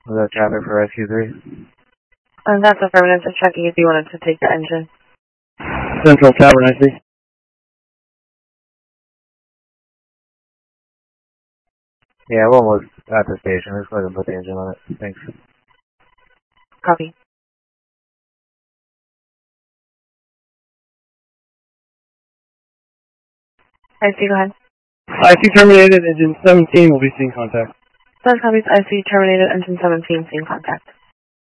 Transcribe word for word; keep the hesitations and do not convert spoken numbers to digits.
Was that traffic for Rescue three? Um, that's affirmative. Just checking if you wanted to take your engine. Central Tavern, I see. Yeah, one was at the station. Let's go ahead and put the engine on it. Thanks. Copy. I C, go ahead. I C terminated, engine seventeen will be seeing contact. Sun copies, I C terminated, engine seventeen, seeing contact.